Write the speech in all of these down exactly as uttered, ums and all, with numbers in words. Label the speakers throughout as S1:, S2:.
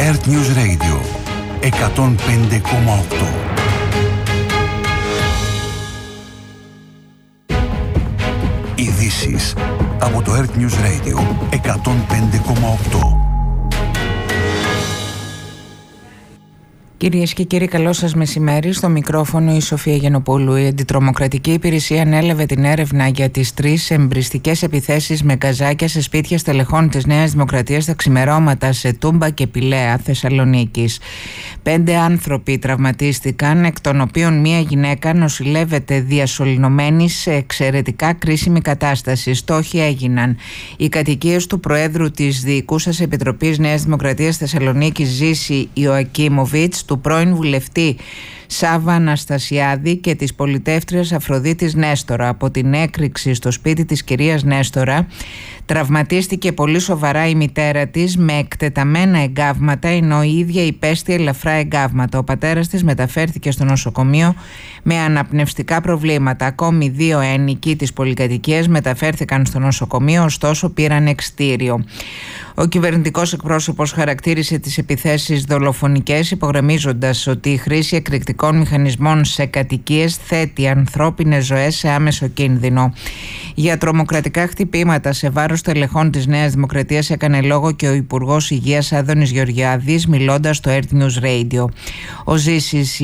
S1: Earth News Radio εκατόν πέντε κόμμα οκτώ. Ειδήσεις από το Earth News Radio εκατόν πέντε κόμμα οκτώ.
S2: Κυρίες και κύριοι, καλό σας μεσημέρι. Στο μικρόφωνο η Σοφία Γενοπούλου. Η Αντιτρομοκρατική Υπηρεσία ανέλαβε την έρευνα για τις τρεις εμπριστικές επιθέσεις με γκαζάκια σε σπίτια στελεχών της Νέας Δημοκρατίας τα ξημερώματα σε Τούμπα και Πηλαία Θεσσαλονίκης. Πέντε άνθρωποι τραυματίστηκαν, εκ των οποίων μία γυναίκα νοσηλεύεται διασωληνωμένη σε εξαιρετικά κρίσιμη κατάσταση. Στόχοι έγιναν οι κατοικίες του Προέδρου της Διοικούσας Επιτροπής Νέας Δημοκρατίας Θεσσαλονίκης Ζήση Ιωακίμοβιτς, του πρώην βουλευτή Σάββα Αναστασιάδη και της πολιτεύτριας Αφροδίτης Νέστορα. Από την έκρηξη στο σπίτι της κυρίας Νέστορα τραυματίστηκε πολύ σοβαρά η μητέρα της με εκτεταμένα εγκάβματα, ενώ η ίδια υπέστη ελαφρά εγκάβματα. Ο πατέρας της μεταφέρθηκε στο νοσοκομείο με αναπνευστικά προβλήματα. Ακόμη δύο ένοικοι της πολυκατοικίας μεταφέρθηκαν στο νοσοκομείο, ωστόσο πήραν εξιτήριο. Ο κυβερνητικός εκπρόσωπος χαρακτήρισε τις επιθέσεις δολοφονικές, υπογραμμίζοντας ότι η χρήση εκρηκτικών μηχανισμών σε κατοικίες θέτει ανθρώπινες ζωές σε άμεσο κίνδυνο. Για τρομοκρατικά χτυπήματα σε βάρος τελεχών της Νέας Δημοκρατίας έκανε λόγο και ο Υπουργός Υγείας Άδωνης Γεωργιάδης, μιλώντας στο Earth News Radio. Ο Ζήσης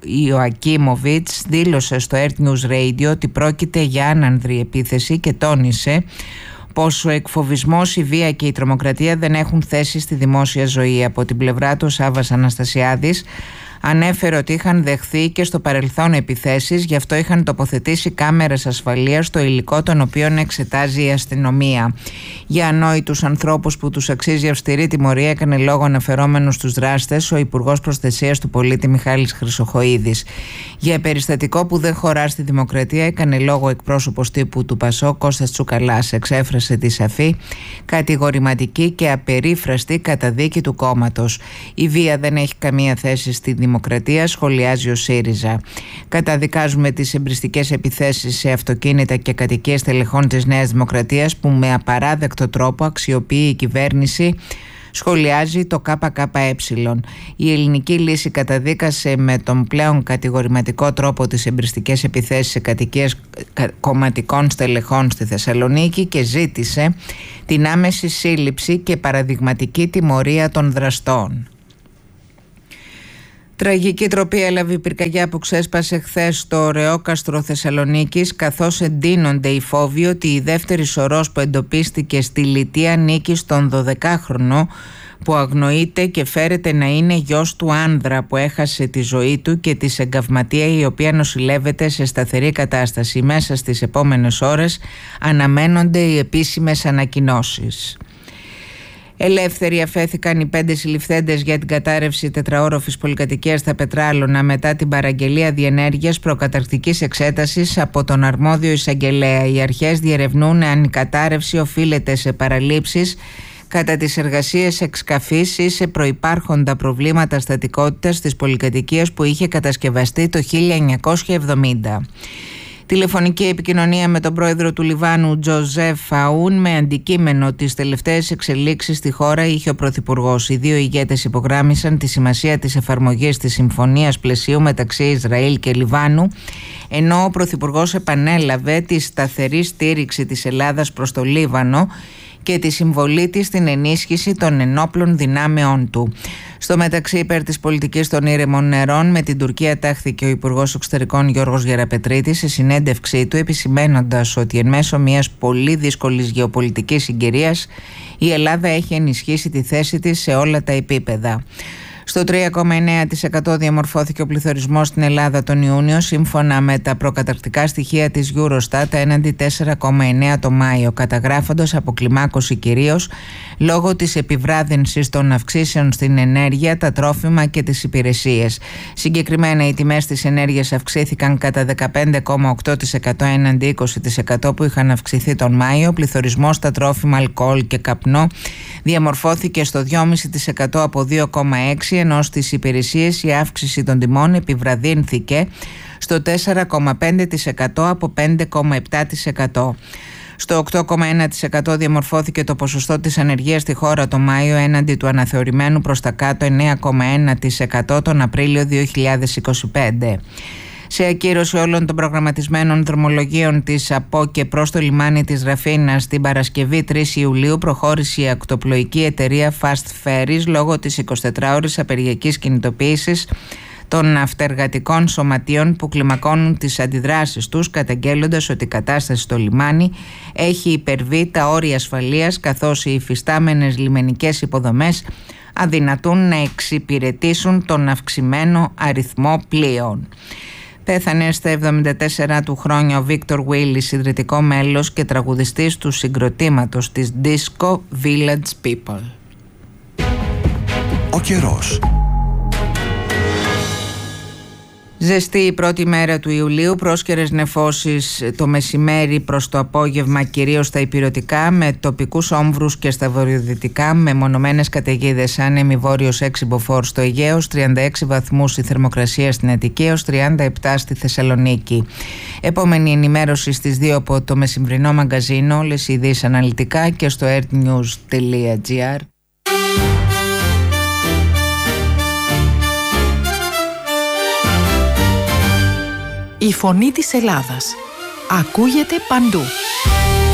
S2: Ιωακίμοβιτς δήλωσε στο Earth News Radio ότι πρόκειται για άνανδρη επίθεση και τόνισε πως ο εκφοβισμός, η βία και η τρομοκρατία δεν έχουν θέση στη δημόσια ζωή. Από την πλευρά του, ο Σάββας Αναστασιάδης ανέφερε ότι είχαν δεχθεί και στο παρελθόν επιθέσεις, γι' αυτό είχαν τοποθετήσει κάμερες ασφαλείας στο υλικό των οποίων εξετάζει η αστυνομία. Για ανόητους ανθρώπους που τους αξίζει αυστηρή τιμωρία, έκανε λόγο αναφερόμενος στους δράστες ο Υπουργός Προστασίας του Πολίτη Μιχάλης Χρυσοχοΐδης. Για περιστατικό που δεν χωρά στη δημοκρατία έκανε λόγο εκπρόσωπος τύπου του ΠΑΣΟΚ Κώστας Τσουκαλάς. Εξέφρασε τη σαφή, κατηγορηματική και απερίφραστη καταδίκη του κόμματος. Η βία δεν έχει καμία θέση στη δημοκρατία, σχολιάζει ο ΣΥΡΙΖΑ. Καταδικάζουμε τις εμπριστικές επιθέσεις σε αυτοκίνητα και κατοικίες τελεχών της Νέας Δημοκρατίας που με απαράδεκτο τρόπο αξιοποιεί η κυβέρνηση, σχολιάζει το ΚΚΕ. Η ελληνική λύση καταδίκασε με τον πλέον κατηγορηματικό τρόπο τις εμπριστικές επιθέσεις σε κατοικίες κομματικών στελεχών στη Θεσσαλονίκη και ζήτησε την άμεση σύλληψη και παραδειγματική τιμωρία των δραστών. Τραγική τροπή έλαβε η πυρκαγιά που ξέσπασε χθες στο Ωρεόκαστρο Θεσσαλονίκης, καθώς εντείνονται οι φόβοι ότι η δεύτερη σωρός που εντοπίστηκε στη Λιτή ανήκει στον δωδεκάχρονο που αγνοείται και φέρεται να είναι γιος του άνδρα που έχασε τη ζωή του και της εγκαυματία η οποία νοσηλεύεται σε σταθερή κατάσταση. Μέσα στις επόμενες ώρες αναμένονται οι επίσημες ανακοινώσεις. Ελεύθεροι αφέθηκαν οι πέντε συλληφθέντες για την κατάρρευση τετραόροφης πολυκατοικίας στα Πετράλωνα μετά την παραγγελία διενέργειας προκαταρκτικής εξέτασης από τον αρμόδιο εισαγγελέα. Οι αρχές διερευνούν αν η κατάρρευση οφείλεται σε παραλήψεις κατά τις εργασίες εξκαφής ή σε προϋπάρχοντα προβλήματα στατικότητας της πολυκατοικίας που είχε κατασκευαστεί το χίλια εννιακόσια εβδομήντα. Τηλεφωνική επικοινωνία με τον πρόεδρο του Λιβάνου Τζοζέφ Αούν με αντικείμενο τις τελευταίες εξελίξεις στη χώρα είχε ο πρωθυπουργός. Οι δύο ηγέτες υπογράμμισαν τη σημασία της εφαρμογής της συμφωνίας πλαισίου μεταξύ Ισραήλ και Λιβάνου, ενώ ο πρωθυπουργός επανέλαβε τη σταθερή στήριξη της Ελλάδας προς το Λίβανο και τη συμβολή της στην ενίσχυση των ενόπλων δυνάμεών του. Στο μεταξύ, υπέρ της πολιτικής των ήρεμων νερών με την Τουρκία τάχθηκε ο Υπουργός Εξωτερικών Γιώργος Γεραπετρίτης σε συνέντευξή του, επισημαίνοντας ότι εν μέσω μιας πολύ δύσκολης γεωπολιτικής συγκυρίας η Ελλάδα έχει ενισχύσει τη θέση της σε όλα τα επίπεδα. Στο τρία κόμμα εννέα τοις εκατό διαμορφώθηκε ο πληθωρισμός στην Ελλάδα τον Ιούνιο, σύμφωνα με τα προκαταρκτικά στοιχεία της Eurostat, έναντι τέσσερα κόμμα εννέα το Μάιο, καταγράφοντας αποκλιμάκωση κυρίως λόγω της επιβράδυνσης των αυξήσεων στην ενέργεια, τα τρόφιμα και τις υπηρεσίες. Συγκεκριμένα, οι τιμές της ενέργειας αυξήθηκαν κατά δεκαπέντε κόμμα οκτώ τοις εκατό έναντι είκοσι τοις εκατό που είχαν αυξηθεί τον Μάιο. Ο πληθωρισμός στα τρόφιμα, αλκοόλ και καπνό διαμορφώθηκε στο δύο κόμμα πέντε τοις εκατό από δύο κόμμα έξι τοις εκατό, ενώ στις υπηρεσίες η αύξηση των τιμών επιβραδύνθηκε στο τέσσερα κόμμα πέντε τοις εκατό από πέντε κόμμα επτά τοις εκατό. Στο οκτώ κόμμα ένα τοις εκατό διαμορφώθηκε το ποσοστό της ανεργίας στη χώρα το Μάιο έναντι του αναθεωρημένου προς τα κάτω εννέα κόμμα ένα τοις εκατό τον Απρίλιο δύο χιλιάδες είκοσι πέντε. Σε ακύρωση όλων των προγραμματισμένων δρομολογίων της από και προς το λιμάνι της Ραφίνας την Παρασκευή τρεις Ιουλίου προχώρησε η ακτοπλοϊκή εταιρεία Fast Ferries λόγω της εικοσιτετράωρης απεργιακής κινητοποίησης των ναυτεργατικών σωματείων που κλιμακώνουν τις αντιδράσεις τους, καταγγέλλοντας ότι η κατάσταση στο λιμάνι έχει υπερβεί τα όρια ασφαλείας, καθώς οι υφιστάμενες λιμενικές υποδομές αδυνατούν να εξυπηρετήσουν τον αυξημένο αριθμό πλοίων. Πέθανε στα εβδομήντα τέσσερα του χρόνια ο Βίκτορ Βίλις, ιδρυτικό μέλος και τραγουδιστής του συγκροτήματος της Disco Village People.
S1: Ο καιρός.
S2: Ζεστή η πρώτη μέρα του Ιουλίου, πρόσκαιρες νεφώσεις το μεσημέρι προς το απόγευμα, κυρίως στα ηπειρωτικά, με τοπικούς όμβρους και στα βορειοδυτικά με μονομένες καταιγίδες. Άνεμη βόρειος έξι μποφόρ στο Αιγαίο, τριάντα έξι βαθμούς η θερμοκρασία στην Αττική έως τριάντα επτά στη Θεσσαλονίκη. Επόμενη ενημέρωση στις δύο από το μεσημβρινό μαγκαζίνο, όλες οι ειδήσεις αναλυτικά και στο earthnews τελεία gr.
S3: Η φωνή της Ελλάδας ακούγεται παντού.